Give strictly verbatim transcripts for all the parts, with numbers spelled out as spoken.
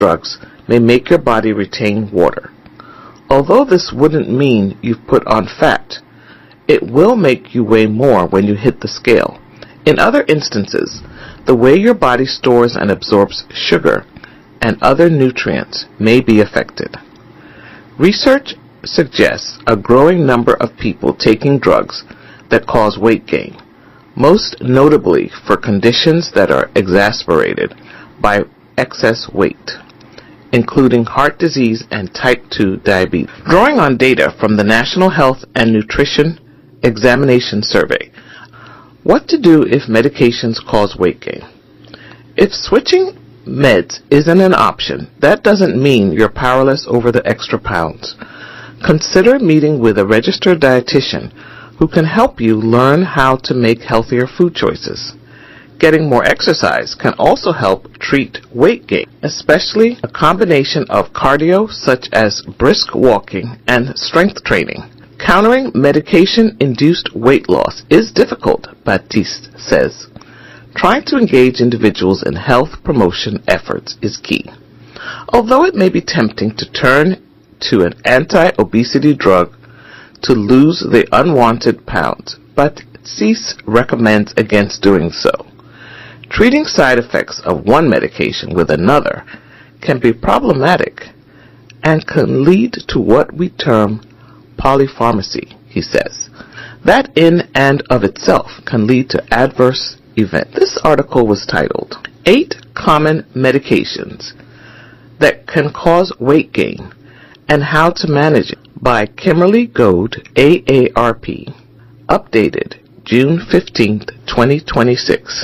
drugs may make your body retain water. Although this wouldn't mean you've put on fat, it will make you weigh more when you hit the scale. In other instances, the way your body stores and absorbs sugar and other nutrients may be affected. Research suggests a growing number of people taking drugs that cause weight gain, most notably for conditions that are exacerbated by excess weight, including heart disease and type two diabetes. Drawing on data from the National Health and Nutrition Examination Survey, what to do if medications cause weight gain? If switching meds isn't an option, that doesn't mean you're powerless over the extra pounds. Consider meeting with a registered dietitian who can help you learn how to make healthier food choices. Getting more exercise can also help treat weight gain, especially a combination of cardio such as brisk walking and strength training. Countering medication-induced weight loss is difficult, Baptiste says. Trying to engage individuals in health promotion efforts is key. Although it may be tempting to turn to an anti-obesity drug to lose the unwanted pounds, Baptiste recommends against doing so. Treating side effects of one medication with another can be problematic and can lead to what we term polypharmacy, he says. That in and of itself can lead to adverse events. This article was titled, Eight Common Medications That Can Cause Weight Gain and How to Manage It, by Kimberly Goad, A A R P, updated June fifteenth, twenty twenty-six.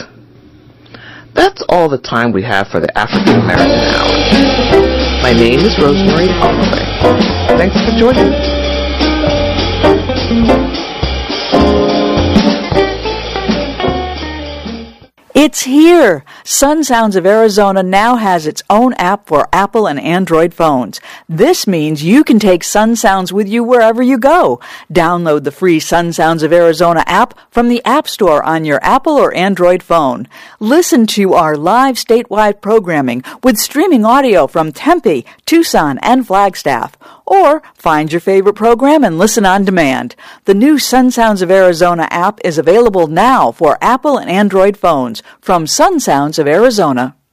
That's all the time we have for the African American Hour. My name is Rosemary Holloway. Thanks for joining me. It's here! Sun Sounds of Arizona now has its own app for Apple and Android phones. This means you can take Sun Sounds with you wherever you go. Download the free Sun Sounds of Arizona app from the App Store on your Apple or Android phone. Listen to our live statewide programming with streaming audio from Tempe, Tucson, and Flagstaff. Or find your favorite program and listen on demand. The new Sun Sounds of Arizona app is available now for Apple and Android phones from Sun Sounds of Arizona.